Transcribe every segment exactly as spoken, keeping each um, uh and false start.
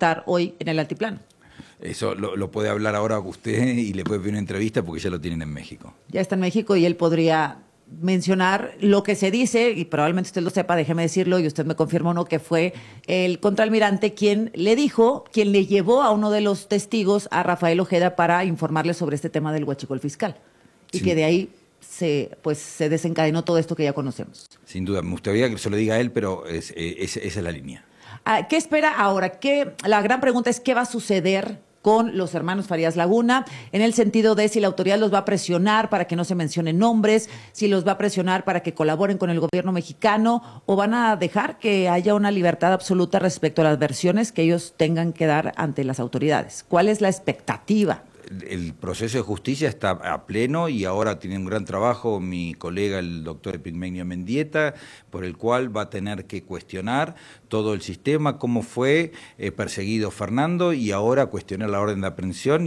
estar hoy en el altiplano. Eso lo, lo puede hablar ahora usted y le puede pedir una entrevista porque ya lo tienen en México. Ya está en México y él podría mencionar lo que se dice, y probablemente usted lo sepa, déjeme decirlo, y usted me confirma o no, que fue el contraalmirante quien le dijo, quien le llevó a uno de los testigos, a Rafael Ojeda, para informarle sobre este tema del huachicol fiscal. Y sí, que de ahí se, pues, se desencadenó todo esto que ya conocemos. Sin duda, me gustaría que se lo diga a él, pero es, es, esa es la línea. ¿Qué espera ahora? ¿Qué, la gran pregunta es qué va a suceder con los hermanos Farías Laguna, en el sentido de si la autoridad los va a presionar para que no se mencionen nombres, si los va a presionar para que colaboren con el gobierno mexicano, o van a dejar que haya una libertad absoluta respecto a las versiones que ellos tengan que dar ante las autoridades. ¿Cuál es la expectativa? El proceso de justicia está a pleno y ahora tiene un gran trabajo mi colega, el doctor Epigmenio Mendieta, por el cual va a tener que cuestionar todo el sistema, cómo fue eh, perseguido Fernando, y ahora cuestionar la orden de aprehensión y,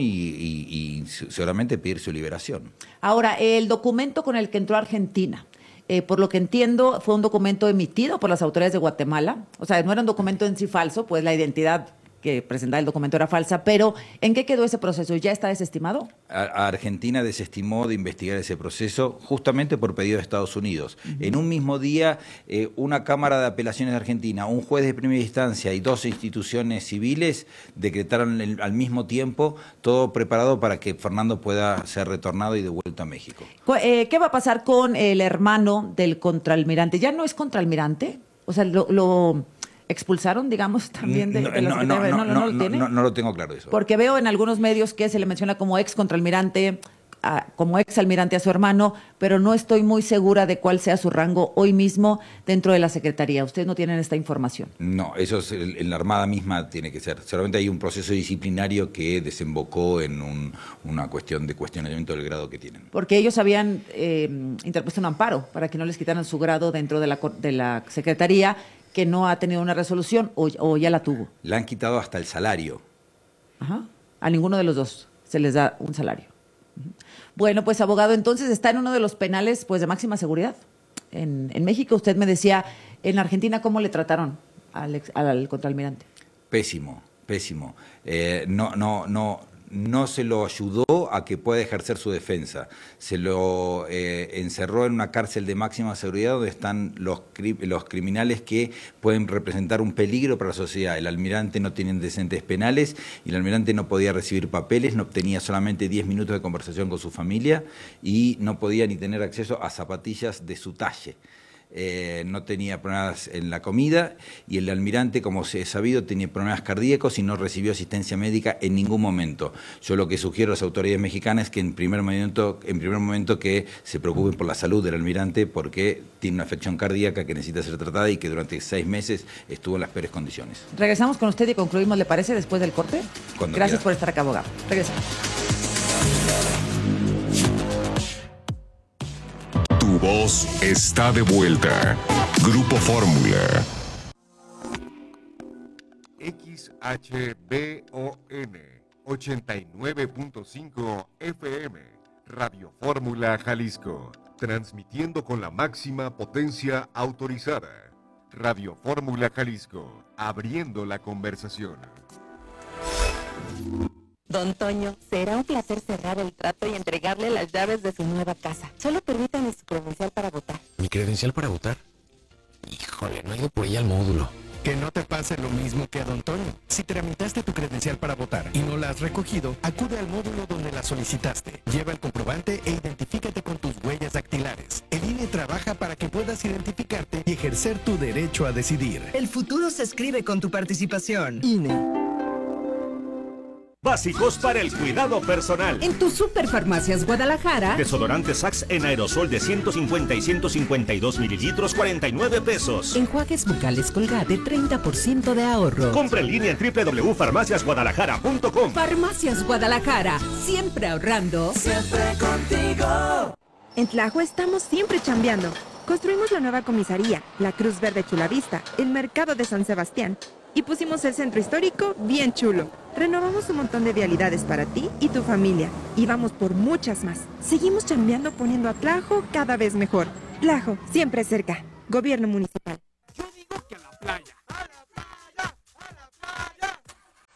y, y seguramente pedir su liberación. Ahora, el documento con el que entró a Argentina, Eh, por lo que entiendo, fue un documento emitido por las autoridades de Guatemala. O sea, no era un documento en sí falso, pues la identidad que presentaba el documento era falsa, pero ¿en qué quedó ese proceso? ¿Ya está desestimado? A Argentina desestimó de investigar ese proceso justamente por pedido de Estados Unidos. Uh-huh. En un mismo día, eh, una Cámara de Apelaciones de Argentina, un juez de primera instancia y dos instituciones civiles decretaron el, al mismo tiempo todo preparado para que Fernando pueda ser retornado y devuelto a México. Eh, ¿Qué va a pasar con el hermano del contraalmirante? ¿Ya no es contraalmirante? O sea, lo... lo... ¿expulsaron, digamos, también de, no, de la no, Secretaría? No, ¿No, no, no, no, no lo tiene? No, no lo tengo claro eso. Porque veo en algunos medios que se le menciona como ex contraalmirante, a, como ex almirante a su hermano, pero no estoy muy segura de cuál sea su rango hoy mismo dentro de la Secretaría. ¿Ustedes no tienen esta información? No, eso es en la Armada misma tiene que ser. Solamente hay un proceso disciplinario que desembocó en un, una cuestión de cuestionamiento del grado que tienen. Porque ellos habían eh, interpuesto un amparo para que no les quitaran su grado dentro de la, de la Secretaría, que no ha tenido una resolución o, o ya la tuvo. Le han quitado hasta el salario. Ajá. A ninguno de los dos se les da un salario. Uh-huh. Bueno, pues abogado, entonces está en uno de los penales pues de máxima seguridad. En, en México, usted me decía, en Argentina, ¿cómo le trataron al, ex, al contraalmirante? Pésimo, pésimo. Eh, no, no, no. No se lo ayudó a que pueda ejercer su defensa. Se lo eh, encerró en una cárcel de máxima seguridad donde están los, cri los criminales que pueden representar un peligro para la sociedad. El almirante no tiene antecedentes penales y el almirante no podía recibir papeles, no obtenía solamente diez minutos de conversación con su familia y no podía ni tener acceso a zapatillas de su talle. Eh, no tenía problemas en la comida y el almirante, como se ha sabido, tenía problemas cardíacos y no recibió asistencia médica en ningún momento. Yo lo que sugiero a las autoridades mexicanas es que en primer momento, en primer momento que se preocupen por la salud del almirante porque tiene una afección cardíaca que necesita ser tratada y que durante seis meses estuvo en las peores condiciones. Regresamos con usted y concluimos, ¿le parece, después del corte? Cuando Gracias quiera. por estar acá, abogado. Regresamos. Tu voz está de vuelta. Grupo Fórmula. X H B O N ochenta y nueve punto cinco F M, Radio Fórmula Jalisco, transmitiendo con la máxima potencia autorizada. Radio Fórmula Jalisco, abriendo la conversación. Don Toño, será un placer cerrar el trato y entregarle las llaves de su nueva casa. Solo permítame su credencial para votar. ¿Mi credencial para votar? Híjole, no he ido por ella al módulo. Que no te pase lo mismo que a Don Toño. Si tramitaste tu credencial para votar y no la has recogido, acude al módulo donde la solicitaste. Lleva el comprobante e identifícate con tus huellas dactilares. El I N E trabaja para que puedas identificarte y ejercer tu derecho a decidir. El futuro se escribe con tu participación. I N E. Básicos para el cuidado personal. En tu Superfarmacias Guadalajara. Desodorante Sax en aerosol de ciento cincuenta y ciento cincuenta y dos mililitros, cuarenta y nueve pesos. Enjuagues bucales Colgate, treinta por ciento de ahorro. Compra en línea en doble u doble u doble u punto farmacias guadalajara punto com. Farmacias Guadalajara, siempre ahorrando. Siempre contigo. En Tlajo estamos siempre chambeando. Construimos la nueva comisaría, la Cruz Verde Chulavista, el mercado de San Sebastián. Y pusimos el centro histórico bien chulo. Renovamos un montón de vialidades para ti y tu familia. Y vamos por muchas más. Seguimos chambeando poniendo a Tlajo cada vez mejor. Tlajo, siempre cerca. Gobierno municipal. Yo digo que a la playa. ¡A la playa! ¡A la playa!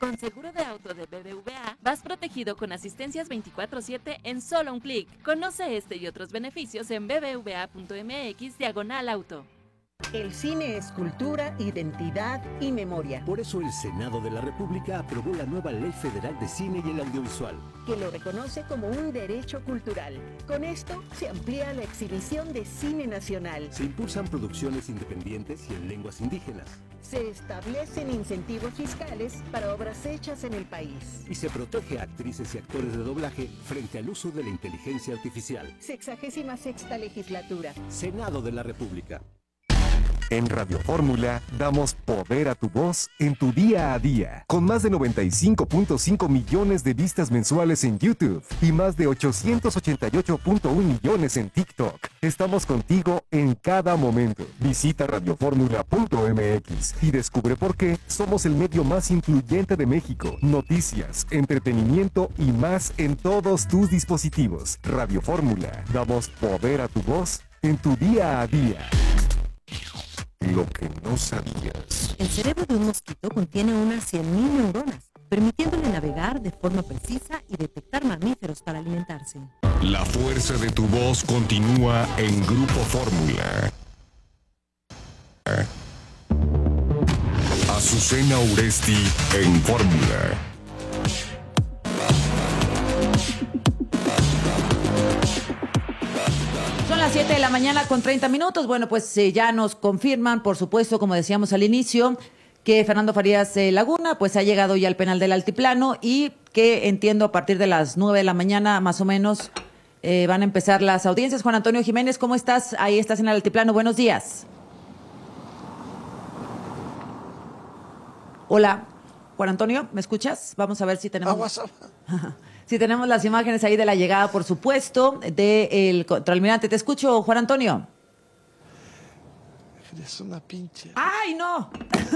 Con seguro de auto de B B V A, vas protegido con asistencias veinticuatro siete en solo un clic. Conoce este y otros beneficios en bbva.mx diagonal auto. El cine es cultura, identidad y memoria. Por eso el Senado de la República aprobó la nueva Ley Federal de Cine y el Audiovisual, que lo reconoce como un derecho cultural. Con esto se amplía la exhibición de cine nacional. Se impulsan producciones independientes y en lenguas indígenas. Se establecen incentivos fiscales para obras hechas en el país. Y se protege a actrices y actores de doblaje frente al uso de la inteligencia artificial. Sexagésima sexta legislatura. Senado de la República. En Radio Fórmula damos poder a tu voz en tu día a día, con más de noventa y cinco punto cinco millones de vistas mensuales en YouTube y más de ochocientos ochenta y ocho punto uno millones en TikTok. Estamos contigo en cada momento. Visita radio fórmula punto m x y descubre por qué somos el medio más influyente de México. Noticias, entretenimiento y más en todos tus dispositivos. Radio Fórmula, damos poder a tu voz en tu día a día. Lo que no sabías. El cerebro de un mosquito contiene unas cien mil neuronas, permitiéndole navegar de forma precisa y detectar mamíferos para alimentarse. La fuerza de tu voz continúa en Grupo Fórmula. Azucena Uresti en Fórmula. Son las siete de la mañana con treinta minutos. Bueno, pues eh, ya nos confirman, por supuesto, como decíamos al inicio, que Fernando Farías eh, Laguna pues ha llegado ya al penal del Altiplano y que entiendo a partir de las nueve de la mañana más o menos eh, van a empezar las audiencias. Juan Antonio Jiménez, ¿cómo estás? Ahí estás en el Altiplano. Buenos días. Hola, Juan Antonio, ¿me escuchas? Vamos a ver si tenemos... Si tenemos las imágenes ahí de la llegada, por supuesto, del contraalmirante. Te escucho, Juan Antonio. Eres una pinche. ¡Ay, no!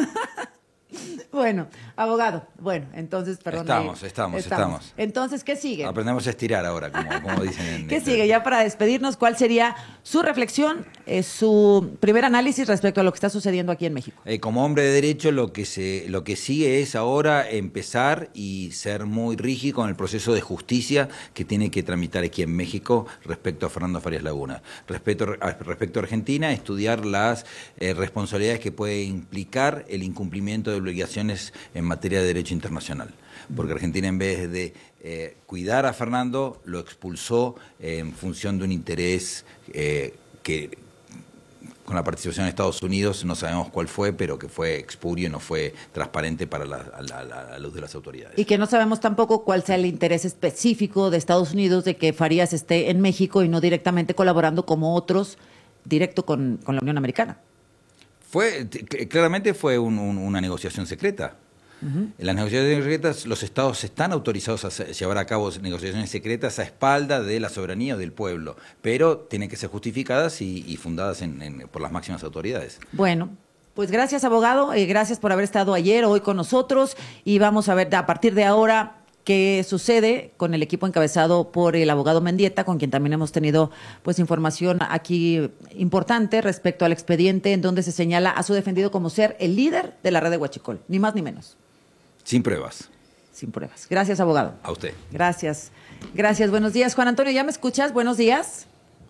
Bueno, abogado. Bueno, entonces, perdón. Estamos, estamos, estamos. Entonces, ¿qué sigue? Aprendemos a estirar ahora, como, como dicen en... ¿Qué sigue? Ya para despedirnos, ¿cuál sería su reflexión, eh, su primer análisis respecto a lo que está sucediendo aquí en México? Eh, como hombre de derecho, lo que se, lo que sigue es ahora empezar y ser muy rígido con el proceso de justicia que tiene que tramitar aquí en México respecto a Fernando Farías Laguna. Respecto, respecto a Argentina, estudiar las eh, responsabilidades que puede implicar el incumplimiento de obligaciones en materia de derecho internacional. Porque Argentina, en vez de eh, cuidar a Fernando, lo expulsó eh, en función de un interés eh, que, con la participación de Estados Unidos, no sabemos cuál fue, pero que fue expurio y no fue transparente para la, a la, a la, a la luz de las autoridades. Y que no sabemos tampoco cuál sea el interés específico de Estados Unidos de que Farías esté en México y no directamente colaborando como otros, directo con, con la Unión Americana. Fue, claramente fue un, un, una negociación secreta. Uh-huh. En las negociaciones secretas, los estados están autorizados a llevar a cabo negociaciones secretas a espalda de la soberanía o del pueblo, pero tienen que ser justificadas y, y fundadas en, en, por las máximas autoridades. Bueno, pues gracias, abogado, eh, gracias por haber estado ayer, hoy con nosotros, y vamos a ver a partir de ahora qué sucede con el equipo encabezado por el abogado Mendieta, con quien también hemos tenido pues información aquí importante respecto al expediente en donde se señala a su defendido como ser el líder de la red de Huachicol, ni más ni menos. Sin pruebas. Sin pruebas. Gracias, abogado. A usted. Gracias. Gracias. Buenos días, Juan Antonio. ¿Ya me escuchas? Buenos días.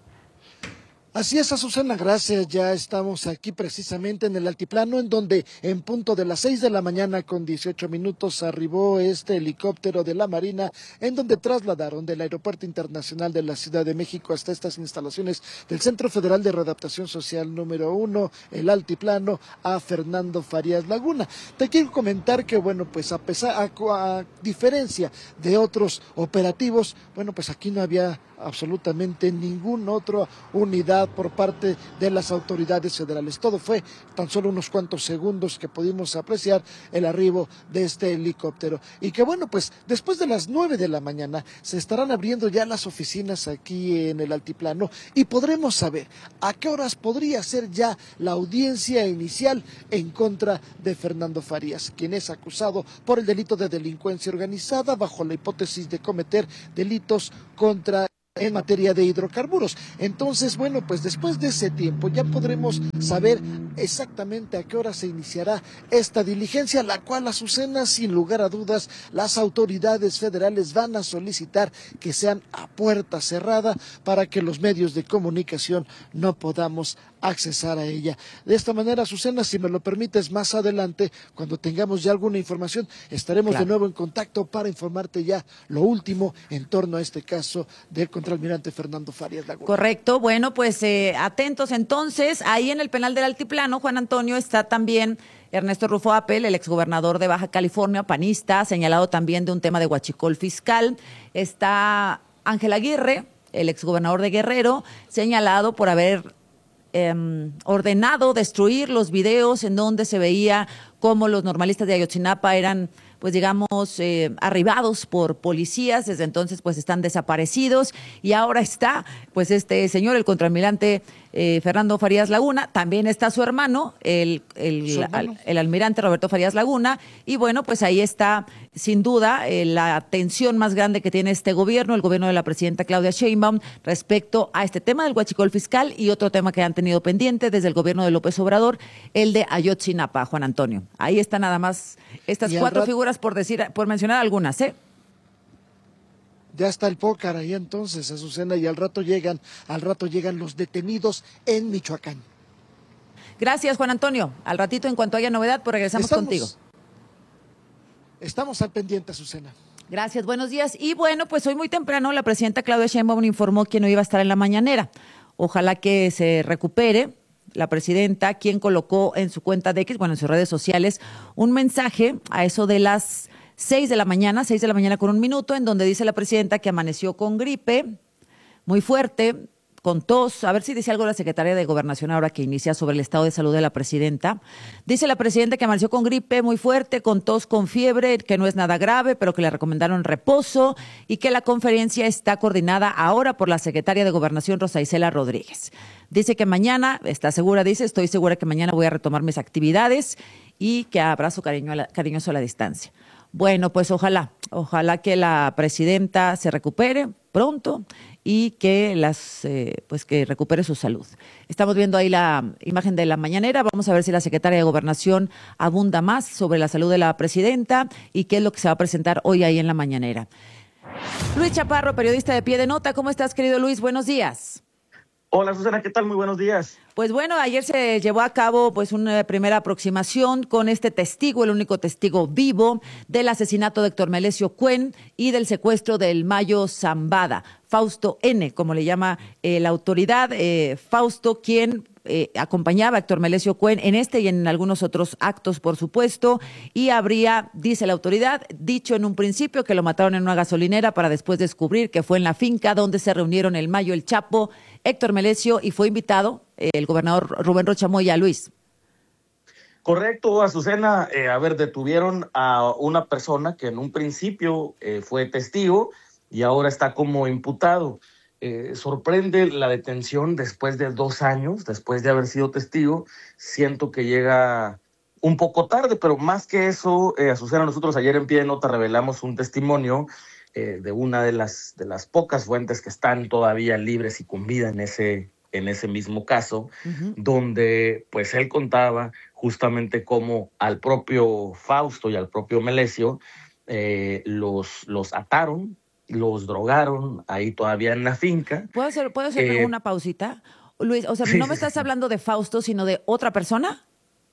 Así es, Azucena, gracias. Ya estamos aquí precisamente en el altiplano, en donde en punto de las seis de la mañana con dieciocho minutos arribó este helicóptero de la Marina, en donde trasladaron del Aeropuerto Internacional de la Ciudad de México hasta estas instalaciones del Centro Federal de Readaptación Social número uno, el altiplano, a Fernando Farías Laguna. Te quiero comentar que, bueno, pues a pesar, a, a diferencia de otros operativos, bueno, pues aquí no había absolutamente ninguna otra unidad por parte de las autoridades federales. Todo fue tan solo unos cuantos segundos que pudimos apreciar el arribo de este helicóptero. Y que bueno, pues después de las nueve de la mañana se estarán abriendo ya las oficinas aquí en el altiplano y podremos saber a qué horas podría ser ya la audiencia inicial en contra de Fernando Farías, quien es acusado por el delito de delincuencia organizada bajo la hipótesis de cometer delitos contra en materia de hidrocarburos. Entonces, bueno, pues después de ese tiempo ya podremos saber exactamente a qué hora se iniciará esta diligencia, la cual, Azucena, sin lugar a dudas, las autoridades federales van a solicitar que sean a puerta cerrada para que los medios de comunicación no podamos accesar a ella. De esta manera, Azucena, si me lo permites, más adelante, cuando tengamos ya alguna información, estaremos claro. de nuevo en contacto para informarte ya lo último en torno a este caso del contraalmirante Fernando Farías Laguna. Correcto, bueno, pues eh, atentos entonces, ahí en el penal del Altiplano, Juan Antonio, está también Ernesto Rufo Apel, el exgobernador de Baja California, panista, señalado también de un tema de huachicol fiscal. Está Ángel Aguirre, el exgobernador de Guerrero, señalado por haber eh, ordenado destruir los videos en donde se veía cómo los normalistas de Ayotzinapa eran, pues digamos, eh, arribados por policías. Desde entonces pues están desaparecidos y ahora está pues este señor, el contraalmirante eh, Fernando Farías Laguna, también está su hermano, el, el, ¿Su hermano? Al, el almirante Roberto Farías Laguna, y bueno, pues ahí está sin duda eh, la tensión más grande que tiene este gobierno, el gobierno de la presidenta Claudia Sheinbaum, respecto a este tema del huachicol fiscal y otro tema que han tenido pendiente desde el gobierno de López Obrador, el de Ayotzinapa, Juan Antonio. Ahí está nada más estas cuatro figuras por decir, por mencionar algunas, ¿eh? Ya está el pócar ahí entonces, Azucena, y al rato llegan, al rato llegan los detenidos en Michoacán. Gracias, Juan Antonio. Al ratito, en cuanto haya novedad, pues regresamos estamos, contigo. Estamos al pendiente, Azucena. Gracias, buenos días. Y bueno, pues hoy muy temprano la presidenta Claudia Sheinbaum informó que no iba a estar en la mañanera. Ojalá que se recupere la presidenta, quien colocó en su cuenta de X, bueno, en sus redes sociales, un mensaje a eso de las seis de la mañana, seis de la mañana con un minuto, en donde dice la presidenta que amaneció con gripe muy fuerte, con tos. A ver si dice algo la secretaria de Gobernación ahora que inicia sobre el estado de salud de la presidenta. Dice la presidenta que amaneció con gripe muy fuerte, con tos, con fiebre, que no es nada grave, pero que le recomendaron reposo y que la conferencia está coordinada ahora por la secretaria de Gobernación, Rosa Isela Rodríguez. Dice que mañana, está segura, dice, estoy segura que mañana voy a retomar mis actividades y que abrazo cariño a la, cariñoso a la distancia. Bueno, pues ojalá, ojalá que la presidenta se recupere pronto y que las, eh, pues que recupere su salud. Estamos viendo ahí la imagen de la mañanera. Vamos a ver si la secretaria de Gobernación abunda más sobre la salud de la presidenta y qué es lo que se va a presentar hoy ahí en la mañanera. Luis Chaparro, periodista de Pie de Nota. ¿Cómo estás, querido Luis? Buenos días. Hola, Susana, ¿qué tal? Muy buenos días. Pues bueno, ayer se llevó a cabo pues una primera aproximación con este testigo, el único testigo vivo del asesinato de Héctor Melesio Cuen y del secuestro del Mayo Zambada, Fausto N., como le llama eh, la autoridad. Eh, Fausto, quien eh, acompañaba a Héctor Melesio Cuen en este y en algunos otros actos, por supuesto, y habría, dice la autoridad, dicho en un principio que lo mataron en una gasolinera para después descubrir que fue en la finca donde se reunieron el Mayo, el Chapo, Héctor Melesio, y fue invitado eh, el gobernador Rubén Rocha Moya. Luis. Correcto, Azucena. Eh, a ver, detuvieron a una persona que en un principio eh, fue testigo y ahora está como imputado. Eh, sorprende la detención después de dos años, después de haber sido testigo. Siento que llega un poco tarde, pero más que eso, eh, Azucena, nosotros ayer en Pie de Nota revelamos un testimonio eh, de una de las, de las pocas fuentes que están todavía libres y con vida en ese, en ese mismo caso, uh-huh. donde pues él contaba justamente cómo al propio Fausto y al propio Melesio eh, los, los ataron, los drogaron ahí todavía en la finca. ¿Puedo hacer, ¿puedo hacer eh, una pausita? Luis, o sea, sí, no me estás sí. hablando de Fausto, sino de otra persona.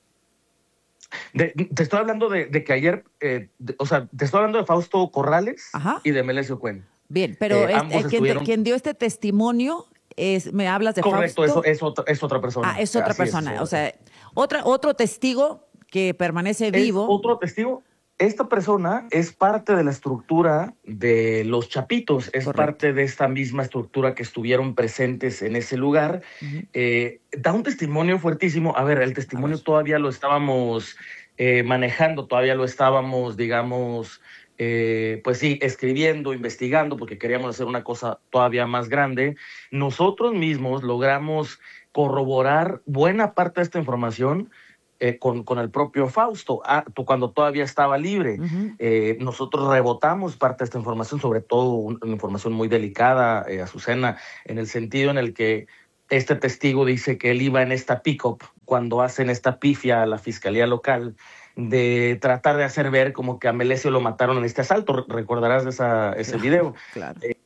De, te estoy hablando de, de que ayer, eh, de, o sea, te estoy hablando de Fausto Corrales Ajá. y de Melesio Cuen. Bien, pero eh, es, eh, quien, estuvieron... quien dio este testimonio, es, me hablas de Correcto, Fausto. Correcto, es, otra, es otra persona. Ah, es otra Así persona, es, o sea, otra, otro testigo que permanece es vivo. Otro testigo. Esta persona es parte de la estructura de los Chapitos, es Correcto. parte de esta misma estructura que estuvieron presentes en ese lugar. Uh-huh. Eh, da un testimonio fuertísimo. A ver, el testimonio ver. todavía lo estábamos eh, manejando, todavía lo estábamos, digamos, eh, pues sí, escribiendo, investigando, porque queríamos hacer una cosa todavía más grande. Nosotros mismos logramos corroborar buena parte de esta información Eh, con, con el propio Fausto, ah, cuando todavía estaba libre. Uh-huh. Eh, nosotros rebotamos parte de esta información, sobre todo una información muy delicada, eh, Azucena, en el sentido en el que este testigo dice que él iba en esta pick-up cuando hacen esta pifia a la fiscalía local de tratar de hacer ver como que a Melesio lo mataron en este asalto. Recordarás esa, ese claro, video. Claro. Eh,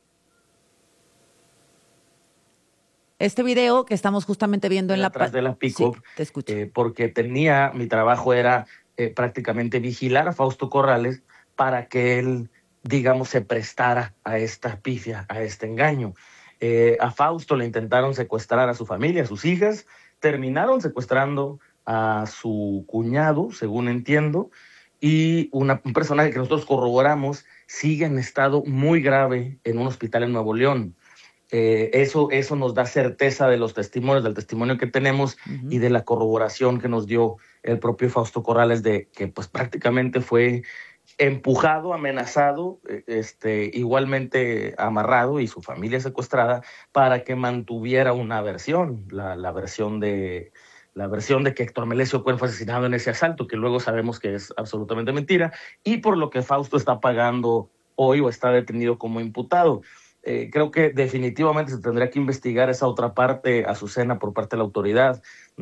Este video que estamos justamente viendo en la atrás de la pick-up, sí, te escucho. Eh, porque tenía, mi trabajo era eh, prácticamente vigilar a Fausto Corrales para que él, digamos, se prestara a esta pifia, a este engaño. Eh, a Fausto le intentaron secuestrar a su familia, a sus hijas, terminaron secuestrando a su cuñado, según entiendo, y una, un personaje que nosotros corroboramos sigue en estado muy grave en un hospital en Nuevo León. Eh, eso, eso nos da certeza de los testimonios, del testimonio que tenemos uh-huh. y de la corroboración que nos dio el propio Fausto Corrales de que pues prácticamente fue empujado, amenazado, este, igualmente amarrado y su familia secuestrada para que mantuviera una versión, la, la versión de la versión de que Héctor Melesio Cuen fue asesinado en ese asalto, que luego sabemos que es absolutamente mentira, y por lo que Fausto está pagando hoy o está detenido como imputado. Eh, creo que definitivamente se tendría que investigar esa otra parte, Azucena, por parte de la autoridad,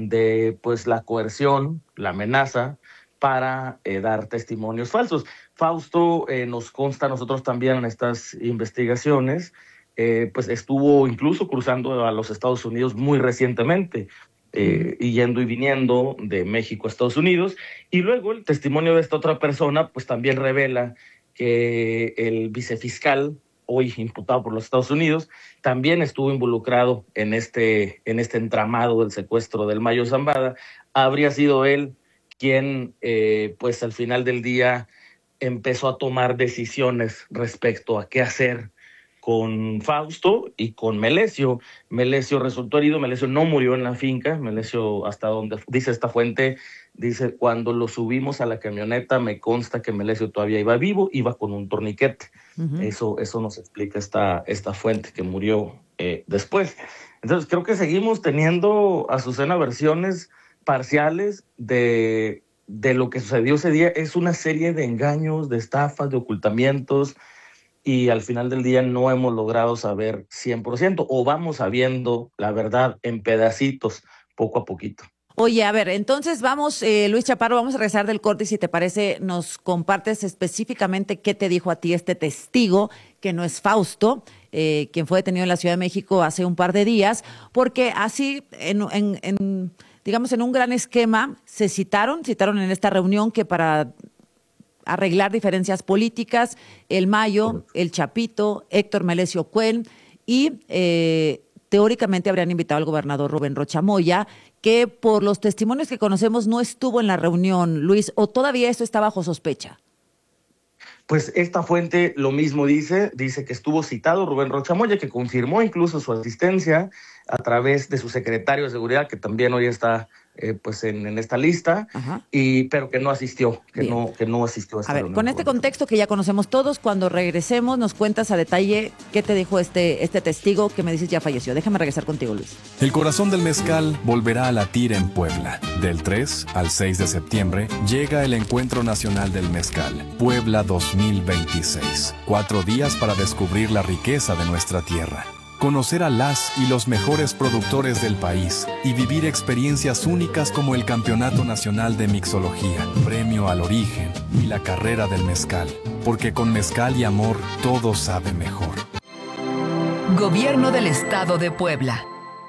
de pues la coerción, la amenaza, para eh, dar testimonios falsos. Fausto, eh, nos consta a nosotros también en estas investigaciones, eh, pues estuvo incluso cruzando a los Estados Unidos muy recientemente, eh, y yendo y viniendo de México a Estados Unidos, y luego el testimonio de esta otra persona pues también revela que el vicefiscal, hoy imputado por los Estados Unidos, también estuvo involucrado en este, en este entramado del secuestro del Mayo Zambada. Habría sido él quien, eh, pues al final del día, empezó a tomar decisiones respecto a qué hacer con Fausto y con Melesio. Melesio resultó herido, Melesio no murió en la finca, Melesio, hasta donde dice esta fuente, dice, cuando lo subimos a la camioneta me consta que Melesio todavía iba vivo, iba con un torniquete. Uh-huh. Eso, eso nos explica esta, esta fuente que murió eh, después. Entonces creo que seguimos teniendo, Azucena, versiones parciales de, de lo que sucedió ese día. Es una serie de engaños, de estafas, de ocultamientos, y al final del día no hemos logrado saber cien por ciento, o vamos sabiendo la verdad en pedacitos, poco a poquito. Oye, a ver, entonces vamos, eh, Luis Chaparro, vamos a regresar del corte y si te parece nos compartes específicamente qué te dijo a ti este testigo, que no es Fausto, eh, quien fue detenido en la Ciudad de México hace un par de días, porque así, en, en, en, digamos, en un gran esquema, se citaron, citaron en esta reunión que para arreglar diferencias políticas, el Mayo, el Chapito, Héctor Melesio Cuen y eh, teóricamente habrían invitado al gobernador Rubén Rocha Moya, que por los testimonios que conocemos no estuvo en la reunión, Luis, o todavía esto está bajo sospecha. Pues esta fuente lo mismo dice, dice que estuvo citado Rubén Rocha Moya, que confirmó incluso su asistencia a través de su secretario de seguridad, que también hoy está eh, pues en, en esta lista, y pero que no asistió, que no, que no asistió a esta A ver, reunión. con este contexto que ya conocemos todos, cuando regresemos nos cuentas a detalle qué te dijo este, este testigo que me dices ya falleció. Déjame regresar contigo, Luis. El corazón del mezcal volverá a latir en Puebla. Del tres al seis de septiembre llega el Encuentro Nacional del Mezcal, Puebla dos mil veintiséis. Cuatro días para descubrir la riqueza de nuestra tierra, conocer a las y los mejores productores del país y vivir experiencias únicas como el Campeonato Nacional de Mixología, Premio al Origen y la Carrera del Mezcal, porque con mezcal y amor todo sabe mejor. Gobierno del Estado de Puebla.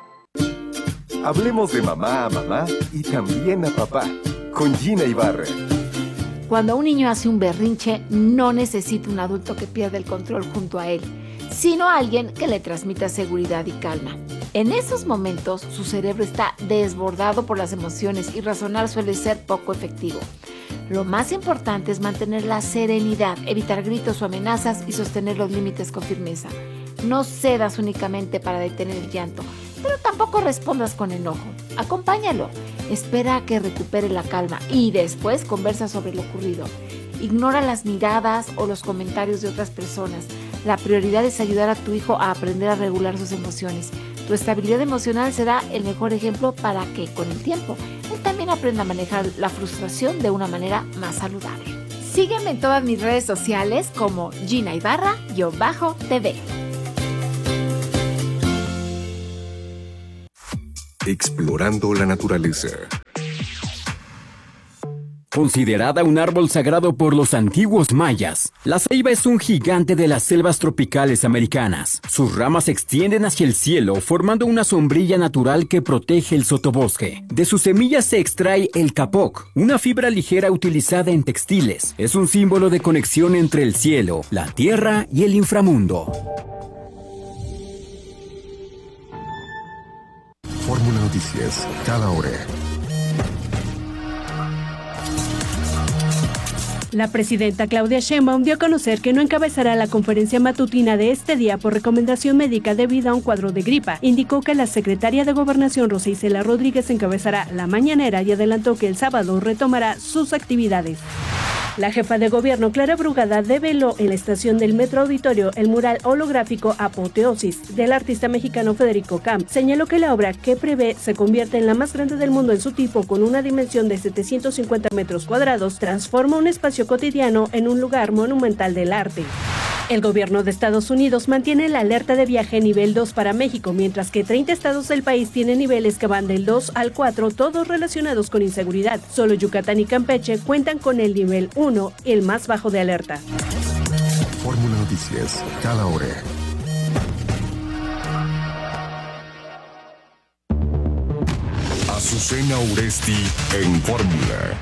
Hablemos de mamá a mamá y también a papá, con Gina Ibarra. Cuando un niño hace un berrinche, no necesita un adulto que pierda el control junto a él, sino alguien que le transmita seguridad y calma. En esos momentos, su cerebro está desbordado por las emociones y razonar suele ser poco efectivo. Lo más importante es mantener la serenidad, evitar gritos o amenazas y sostener los límites con firmeza. No cedas únicamente para detener el llanto, pero tampoco respondas con enojo. Acompáñalo, espera a que recupere la calma y después conversa sobre lo ocurrido. Ignora las miradas o los comentarios de otras personas. La prioridad es ayudar a tu hijo a aprender a regular sus emociones. Tu estabilidad emocional será el mejor ejemplo para que, con el tiempo, él también aprenda a manejar la frustración de una manera más saludable. Sígueme en todas mis redes sociales como Gina Ibarra-T V. explorando la naturaleza. Considerada un árbol sagrado por los antiguos mayas, la ceiba es un gigante de las selvas tropicales americanas. Sus ramas se extienden hacia el cielo, formando una sombrilla natural que protege el sotobosque. De sus semillas se extrae el capoc, una fibra ligera utilizada en textiles. Es un símbolo de conexión entre el cielo, la tierra y el inframundo. Fórmula Noticias, cada hora. La presidenta Claudia Sheinbaum dio a conocer que no encabezará la conferencia matutina de este día por recomendación médica debido a un cuadro de gripa. Indicó que la secretaria de Gobernación, Rosa Isela Rodríguez, encabezará la mañanera y adelantó que el sábado retomará sus actividades. La jefa de gobierno, Clara Brugada, develó en la estación del Metro Auditorio el mural holográfico Apoteosis del artista mexicano Federico Camp. Señaló que la obra, que prevé se convierte en la más grande del mundo en su tipo con una dimensión de setecientos cincuenta metros cuadrados, transforma un espacio cotidiano en un lugar monumental del arte. El gobierno de Estados Unidos mantiene la alerta de viaje nivel dos para México, mientras que treinta estados del país tienen niveles que van del dos al cuatro, todos relacionados con inseguridad. Solo Yucatán y Campeche cuentan con el nivel uno, el más bajo de alerta. Fórmula Noticias, cada hora. Azucena Uresti en Fórmula.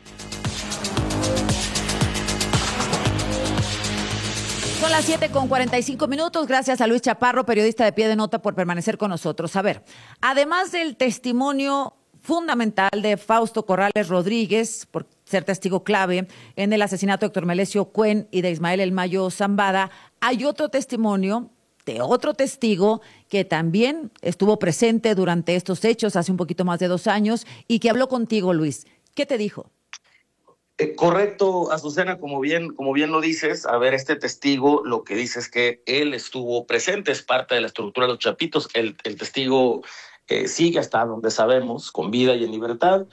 Son las siete con cuarenta y cinco minutos. Gracias a Luis Chaparro, periodista de Pie de Nota, por permanecer con nosotros. A ver, además del testimonio fundamental de Fausto Corrales Rodríguez, por ser testigo clave en el asesinato de Héctor Melesio Cuen y de Ismael El Mayo Zambada, hay otro testimonio de otro testigo que también estuvo presente durante estos hechos hace un poquito más de dos años y que habló contigo, Luis. ¿Qué te dijo? Eh, correcto, Azucena, como bien, como bien lo dices, a ver, este testigo lo que dice es que él estuvo presente, es parte de la estructura de los Chapitos. El, el testigo eh, sigue hasta donde sabemos, con vida y en libertad.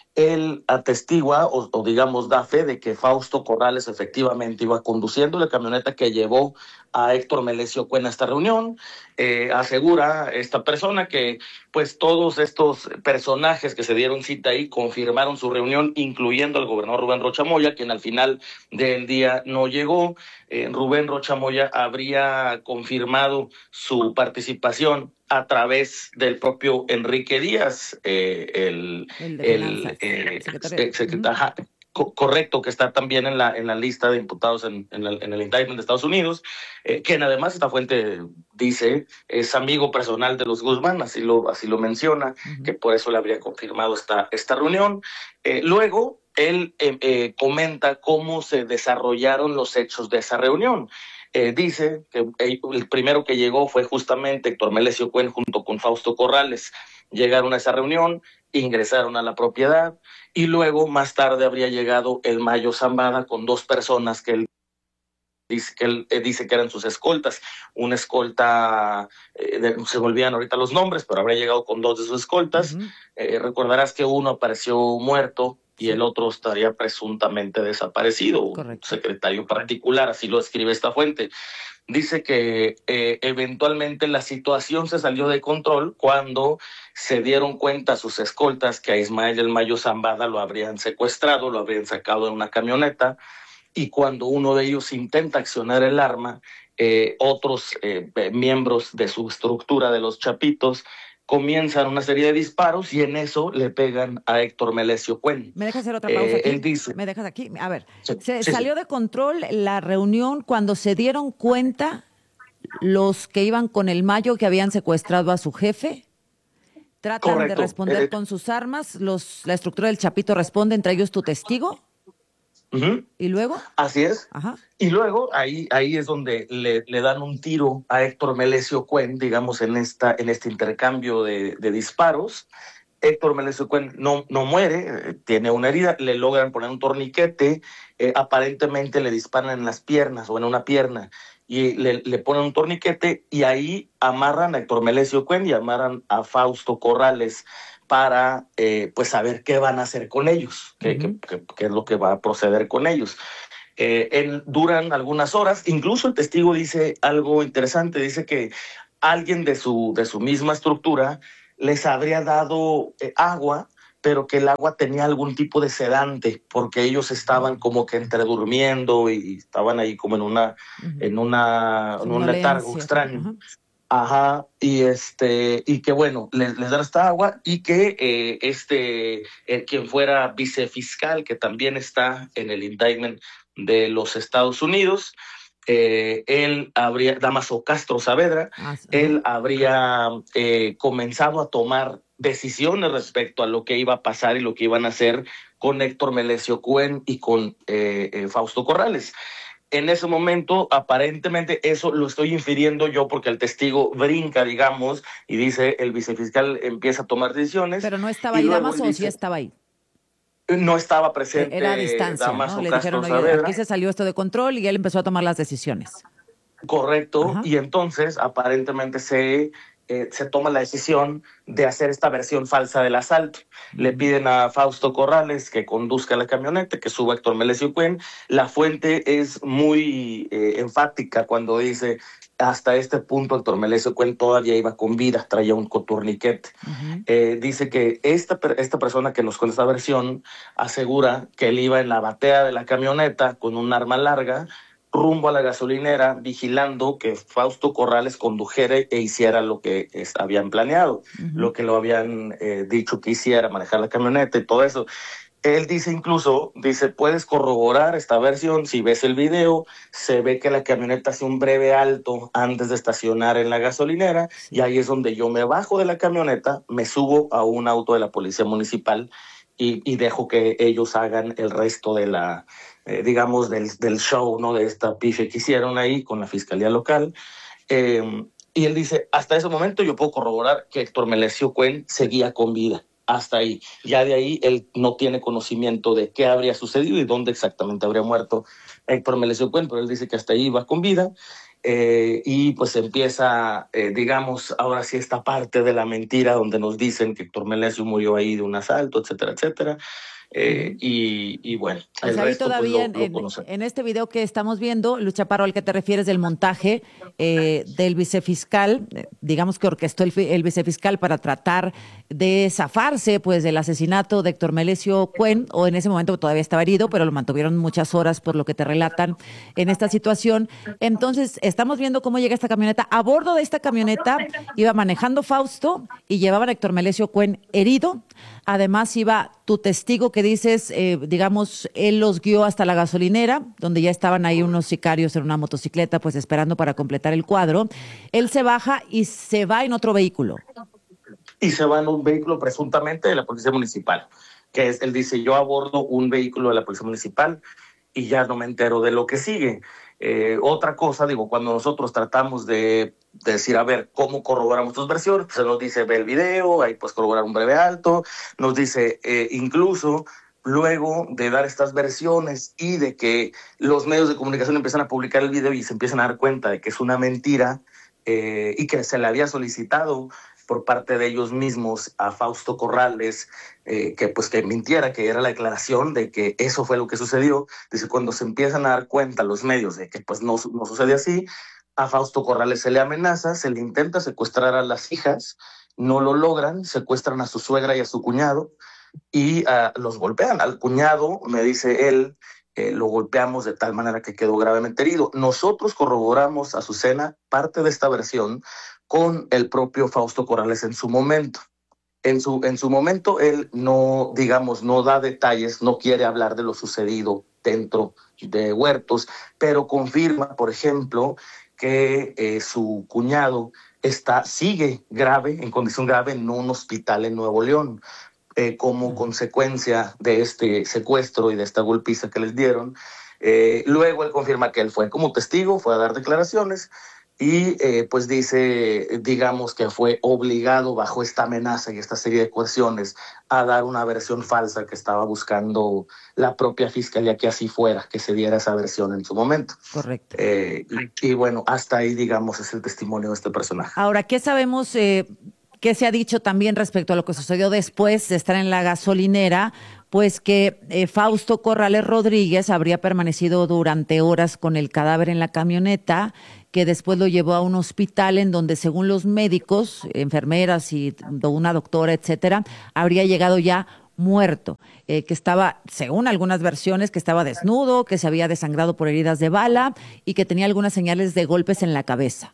Él atestigua o, o digamos da fe de que Fausto Corrales efectivamente iba conduciendo la camioneta que llevó a Héctor Melesio Cuen a esta reunión. Eh, asegura esta persona que pues todos estos personajes que se dieron cita ahí confirmaron su reunión, incluyendo al gobernador Rubén Rocha Moya, quien al final del día no llegó. Eh, Rubén Rocha Moya habría confirmado su participación a través del propio Enrique Díaz, eh, el, el, el eh, secretario. Co- correcto, que está también en la en la lista de imputados en, en, el, en el indictment de Estados Unidos, eh, quien además esta fuente dice es amigo personal de los Guzmán, así lo así lo menciona, uh-huh. que por eso le habría confirmado esta, esta reunión. Eh, luego, él eh, eh, comenta cómo se desarrollaron los hechos de esa reunión. Eh, dice que el primero que llegó fue justamente Héctor Melesio Cuen junto con Fausto Corrales. Llegaron a esa reunión, ingresaron a la propiedad y luego más tarde habría llegado el Mayo Zambada con dos personas que él dice que, él, eh, dice que eran sus escoltas. Una escolta, eh, de, se me olvidan ahorita los nombres, pero habría llegado con dos de sus escoltas. Uh-huh. Eh, recordarás que uno apareció muerto y el otro estaría presuntamente desaparecido. Correcto. Un secretario particular, así lo escribe esta fuente. Dice que eh, eventualmente la situación se salió de control cuando se dieron cuenta sus escoltas que a Ismael El Mayo Zambada lo habrían secuestrado, lo habrían sacado en una camioneta, y cuando uno de ellos intenta accionar el arma, eh, otros eh, miembros de su estructura de los Chapitos comienzan una serie de disparos y en eso le pegan a Héctor Melesio Cuen. ¿Me dejas hacer otra pausa eh, aquí? Él dice... ¿Me dejas aquí? A ver, sí, se sí, salió sí. de control la reunión cuando se dieron cuenta los que iban con el Mayo que habían secuestrado a su jefe. Tratan Correcto. de responder eh, con sus armas. Los, la estructura del Chapito responde, entre ellos tu testigo. Uh-huh. ¿Y luego? Así es. Ajá. Y luego ahí, ahí es donde le, le dan un tiro a Héctor Melesio Cuen, digamos, en, esta, en este intercambio de, de disparos. Héctor Melesio Cuen no, no muere, eh, tiene una herida, le logran poner un torniquete, eh, aparentemente le disparan en las piernas o en una pierna y le, le ponen un torniquete y ahí amarran a Héctor Melesio Cuen y amarran a Fausto Corrales para eh, pues saber qué van a hacer con ellos, qué, uh-huh. qué, qué, qué es lo que va a proceder con ellos. Eh, en, duran algunas horas, incluso el testigo dice algo interesante, dice que alguien de su, de su misma estructura les habría dado eh, agua, pero que el agua tenía algún tipo de sedante, porque ellos estaban como que entre durmiendo y estaban ahí como en una, uh-huh. en una, en un letargo extraño. Uh-huh. Ajá, y este, y que bueno, les, les dan esta agua y que eh, este, eh, quien fuera vicefiscal, que también está en el indictment de los Estados Unidos, eh, él habría, Dámaso Castro Saavedra, ah, sí. él habría eh, comenzado a tomar decisiones respecto a lo que iba a pasar y lo que iban a hacer con Héctor Melesio Cuen y con eh, eh, Fausto Corrales. En ese momento, aparentemente, eso lo estoy infiriendo yo porque el testigo brinca, digamos, y dice, el vicefiscal empieza a tomar decisiones. Pero no estaba ahí Dámaso, o sí estaba ahí. No estaba presente. Era a distancia, Dámaso ¿no? Le Castro dijeron, Saavedra. Aquí se salió esto de control y él empezó a tomar las decisiones. Correcto, Ajá. Y entonces, aparentemente, se... Eh, se toma la decisión de hacer esta versión falsa del asalto. Mm. Le piden a Fausto Corrales que conduzca la camioneta, que suba Héctor Melesio Cuen. La fuente es muy eh, enfática cuando dice hasta este punto Héctor Melesio Cuen todavía iba con vida, traía un coturniquete. Uh-huh. Eh, dice que esta, esta persona que nos cuenta esta versión asegura que él iba en la batea de la camioneta con un arma larga, rumbo a la gasolinera, vigilando que Fausto Corrales condujera e hiciera lo que es, habían planeado, uh-huh. lo que lo habían eh, dicho que hiciera, manejar la camioneta y todo eso. Él dice incluso, dice, puedes corroborar esta versión, si ves el video, se ve que la camioneta hace un breve alto antes de estacionar en la gasolinera, y ahí es donde yo me bajo de la camioneta, me subo a un auto de la policía municipal y, y dejo que ellos hagan el resto de la... Eh, digamos, del, del show, ¿no? De esta pife que hicieron ahí con la fiscalía local. Eh, y él dice, hasta ese momento yo puedo corroborar que Héctor Melesio Cuen seguía con vida. Hasta ahí. Ya de ahí él no tiene conocimiento de qué habría sucedido y dónde exactamente habría muerto Héctor Melesio Cuen, pero él dice que hasta ahí iba con vida. Eh, y pues empieza, eh, digamos, ahora sí esta parte de la mentira donde nos dicen que Héctor Melesio murió ahí de un asalto, etcétera, etcétera. Eh, y, y bueno, el pues resto todavía pues lo, lo en, en este video que estamos viendo, Luis Chaparro, al que te refieres del montaje eh, del vicefiscal, eh, digamos que orquestó el, el vicefiscal para tratar de zafarse pues del asesinato de Héctor Melesio Cuen, o en ese momento todavía estaba herido, pero lo mantuvieron muchas horas por lo que te relatan en esta situación. Entonces estamos viendo cómo llega esta camioneta. A bordo de esta camioneta iba manejando Fausto y llevaban a Héctor Melesio Cuen herido. Además iba tu testigo que dices, eh, digamos, él los guió hasta la gasolinera, donde ya estaban ahí unos sicarios en una motocicleta, pues esperando para completar el cuadro. Él se baja y se va en otro vehículo. Y se va en un vehículo presuntamente de la Policía Municipal, que es, él dice, yo abordo un vehículo de la Policía Municipal y ya no me entero de lo que sigue. Eh, otra cosa, digo, cuando nosotros tratamos de, de decir, a ver, ¿cómo corroboramos tus versiones? Pues se nos dice, ve el video, ahí puedes corroborar un breve alto, nos dice, eh, incluso luego de dar estas versiones y de que los medios de comunicación empiezan a publicar el video y se empiezan a dar cuenta de que es una mentira eh, y que se le había solicitado por parte de ellos mismos a Fausto Corrales, eh, que pues que mintiera, que era la declaración de que eso fue lo que sucedió. Dice, cuando se empiezan a dar cuenta los medios de que pues no, no sucede así, a Fausto Corrales se le amenaza, se le intenta secuestrar a las hijas, no lo logran, secuestran a su suegra y a su cuñado y uh, los golpean. Al cuñado, me dice él, eh, lo golpeamos de tal manera que quedó gravemente herido. Nosotros corroboramos, Azucena, parte de esta versión con el propio Fausto Corrales en su momento. En su, en su momento él no, digamos, no da detalles, no quiere hablar de lo sucedido dentro de Huertos, pero confirma, por ejemplo, que eh, su cuñado está, sigue grave, en condición grave, en un hospital en Nuevo León, eh, como consecuencia de este secuestro y de esta golpiza que les dieron. Eh, luego él confirma que él fue como testigo, fue a dar declaraciones, y eh, pues dice, digamos que fue obligado bajo esta amenaza y esta serie de coerciones a dar una versión falsa que estaba buscando la propia fiscalía que así fuera, que se diera esa versión en su momento. Correcto. Eh, y, y bueno, hasta ahí, digamos, es el testimonio de este personaje. Ahora, ¿qué sabemos, eh, qué se ha dicho también respecto a lo que sucedió después de estar en la gasolinera? pues que eh, Fausto Corrales Rodríguez habría permanecido durante horas con el cadáver en la camioneta, que después lo llevó a un hospital en donde, según los médicos, enfermeras y una doctora, etcétera, habría llegado ya muerto, eh, que estaba, según algunas versiones, que estaba desnudo, que se había desangrado por heridas de bala y que tenía algunas señales de golpes en la cabeza.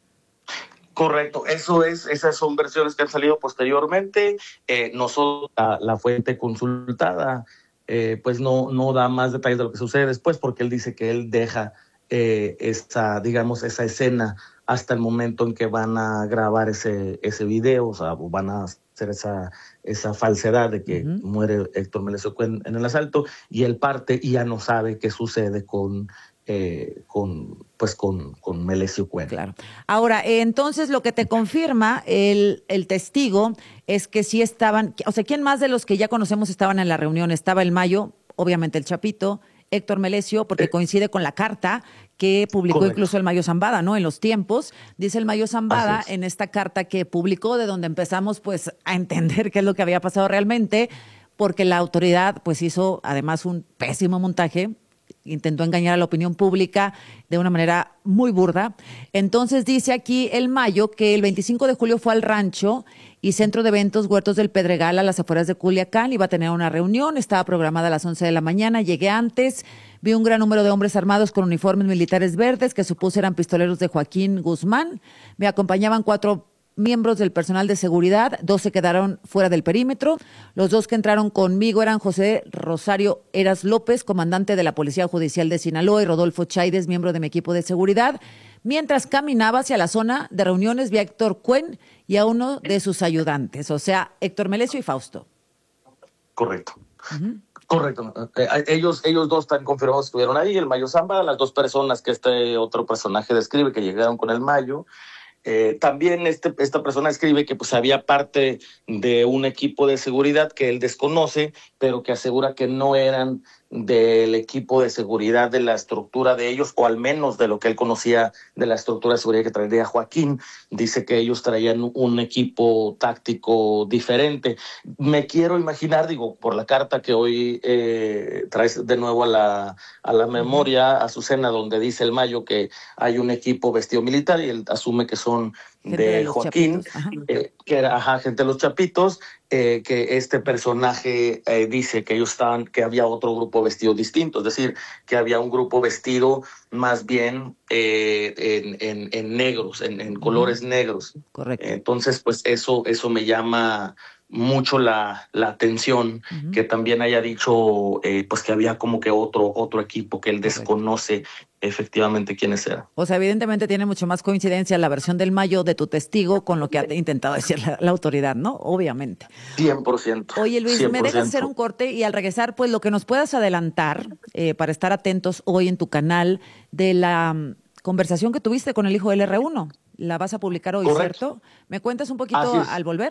Correcto, eso es, esas son versiones que han salido posteriormente. Eh, nosotros, la, la fuente consultada, eh, pues no, no da más detalles de lo que sucede después, porque él dice que él deja eh, esa, digamos, esa escena hasta el momento en que van a grabar ese, ese video, o sea, van a hacer esa, esa falsedad de que uh-huh. muere Héctor Melesio Cuen en el asalto, y él parte y ya no sabe qué sucede con Eh, con pues con, con Melesio Cuen. Claro. Ahora, eh, entonces lo que te confirma el, el testigo es que sí estaban, o sea, ¿quién más de los que ya conocemos estaban en la reunión? Estaba el Mayo, obviamente el Chapito, Héctor Melesio, porque eh, coincide con la carta que publicó correcto. Incluso el Mayo Zambada, ¿no? En los tiempos, dice el Mayo Zambada en esta carta que publicó, de donde empezamos pues a entender qué es lo que había pasado realmente, porque la autoridad pues hizo además un pésimo montaje, intentó engañar a la opinión pública de una manera muy burda. Entonces dice aquí el Mayo que el veinticinco de julio fue al rancho y centro de eventos Huertos del Pedregal a las afueras de Culiacán, iba a tener una reunión, estaba programada a las once de la mañana, llegué antes, vi un gran número de hombres armados con uniformes militares verdes que supuse eran pistoleros de Joaquín Guzmán, me acompañaban cuatro miembros del personal de seguridad, dos se quedaron fuera del perímetro. Los dos que entraron conmigo eran José Rosario Eras López, comandante de la Policía Judicial de Sinaloa, y Rodolfo Chaides, miembro de mi equipo de seguridad. Mientras caminaba hacia la zona de reuniones, vi a Héctor Cuen y a uno de sus ayudantes, o sea, Héctor Melesio y Fausto. Correcto. Uh-huh. Correcto. Eh, ellos, ellos dos están confirmados que estuvieron ahí, el Mayo Zambada, las dos personas que este otro personaje describe que llegaron con el Mayo. Eh, también este, esta persona escribe que pues había parte de un equipo de seguridad que él desconoce, pero que asegura que no eran del equipo de seguridad de la estructura de ellos, o al menos de lo que él conocía de la estructura de seguridad que traía Joaquín. Dice que ellos traían un equipo táctico diferente. Me quiero imaginar, digo, por la carta que hoy eh, traes de nuevo a la, a la memoria, Azucena, donde dice el Mayo que hay un equipo vestido militar y él asume que son gente de, de Joaquín, eh, que era ajá, gente de los Chapitos, eh, que este personaje eh, dice que ellos estaban, que había otro grupo vestido distinto, es decir, que había un grupo vestido más bien eh, en, en, en negros, en, en colores uh-huh. negros. Correcto. Entonces, pues eso, eso me llama mucho la, la atención, uh-huh. que también haya dicho eh, pues que había como que otro, otro equipo que él Correcto. Desconoce efectivamente quiénes eran. O sea, evidentemente tiene mucho más coincidencia la versión del Mayo de tu testigo con lo que ha intentado decir la, la autoridad, ¿no? Obviamente. cien por ciento. Oye, Luis, cien por ciento. Me dejas hacer un corte y al regresar, pues lo que nos puedas adelantar eh, para estar atentos hoy en tu canal de la um, conversación que tuviste con el hijo del erre uno. La vas a publicar hoy, Correcto. ¿Cierto? ¿Me cuentas un poquito al volver?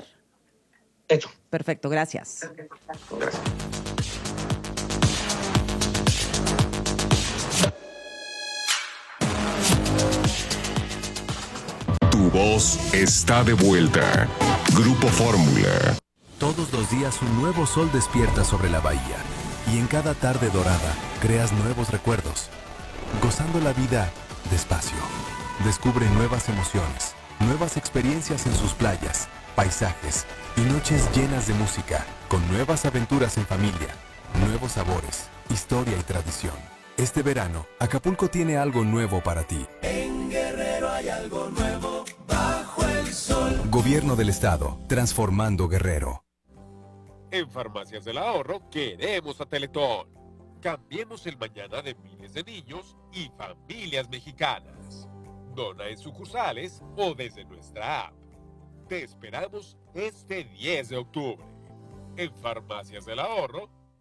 Hecho. Perfecto, gracias. Gracias. Tu voz está de vuelta. Grupo Fórmula. Todos los días un nuevo sol despierta sobre la bahía. Y en cada tarde dorada creas nuevos recuerdos. Gozando la vida despacio. Descubre nuevas emociones, nuevas experiencias en sus playas, paisajes y noches llenas de música, con nuevas aventuras en familia, nuevos sabores, historia y tradición. Este verano, Acapulco tiene algo nuevo para ti. En Guerrero hay algo nuevo bajo el sol. Gobierno del Estado, transformando Guerrero. En Farmacias del Ahorro queremos a Teletón. Cambiemos el mañana de miles de niños y familias mexicanas. Dona en sucursales o desde nuestra app. Te esperamos este diez de octubre. En Farmacias del Ahorro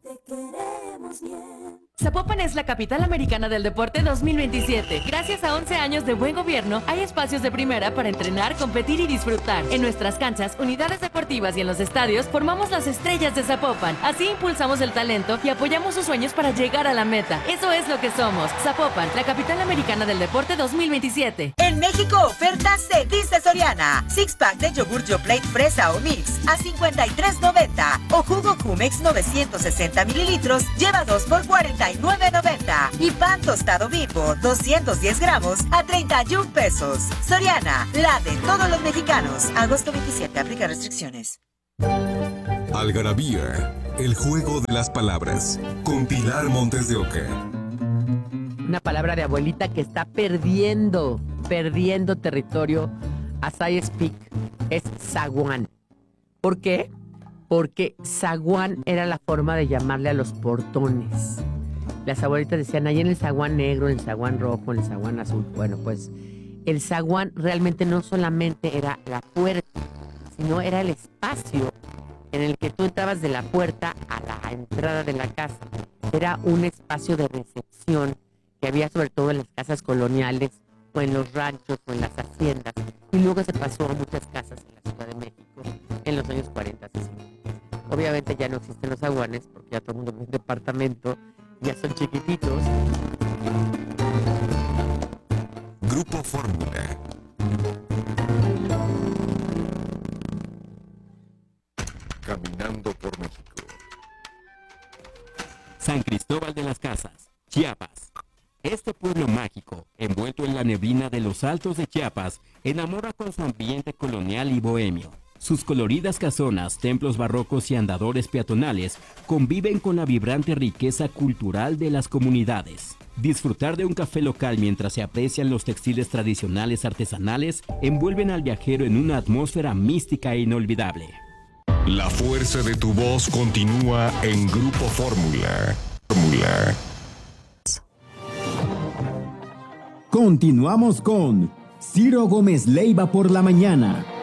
Te queremos bien. Zapopan es la capital americana del deporte dos mil veintisiete. Gracias a once años de buen gobierno, hay espacios de primera para entrenar, competir y disfrutar. En nuestras canchas, unidades deportivas y en los estadios, formamos las estrellas de Zapopan. Así impulsamos el talento y apoyamos sus sueños para llegar a la meta. Eso es lo que somos. Zapopan, la capital americana del deporte dos mil veintisiete. En México, ofertas se dice Soriana. Six pack de yogur Yoplait fresa o mix a cincuenta y tres noventa. O jugo Jumex novecientos sesenta mililitros, lleva dos por cuarenta y nueve noventa. Y pan tostado Bimbo doscientos diez gramos a treinta y un pesos. Soriana, la de todos los mexicanos. Agosto veintisiete, aplica restricciones. Algarabía, el juego de las palabras, con Pilar Montes de Oca. Una palabra de abuelita que está perdiendo, perdiendo territorio as I speak, es zaguán. ¿Por qué? Porque zaguán era la forma de llamarle a los portones. Las abuelitas decían, ahí en el zaguán negro, en el zaguán rojo, en el zaguán azul. Bueno, pues el zaguán realmente no solamente era la puerta, sino era el espacio en el que tú entrabas de la puerta a la entrada de la casa. Era un espacio de recepción que había sobre todo en las casas coloniales o en los ranchos o en las haciendas. Y luego se pasó a muchas casas en la Ciudad de México en los años cuarenta y cincuenta. Obviamente ya no existen los zaguanes porque ya todo el mundo vive en departamento, ya son chiquititos. Grupo Fórmula. Caminando por México. San Cristóbal de las Casas, Chiapas. Este pueblo mágico, envuelto en la neblina de los altos de Chiapas, enamora con su ambiente colonial y bohemio. Sus coloridas casonas, templos barrocos y andadores peatonales conviven con la vibrante riqueza cultural de las comunidades. Disfrutar de un café local mientras se aprecian los textiles tradicionales artesanales envuelven al viajero en una atmósfera mística e inolvidable. La fuerza de tu voz continúa en Grupo Fórmula. Fórmula. Continuamos con Ciro Gómez Leiva por la mañana.